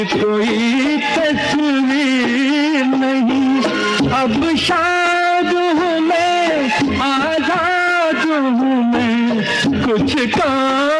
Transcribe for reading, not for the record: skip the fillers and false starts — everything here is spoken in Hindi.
कोई तस्वीर नहीं, अब शाद हूँ मैं, आजाद हूँ मैं, कुछ काम